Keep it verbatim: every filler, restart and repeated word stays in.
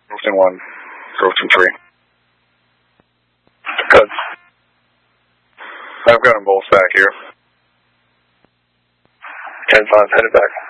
Groveton one, Groveton three. Good. I've got them both back here. ten five, headed back.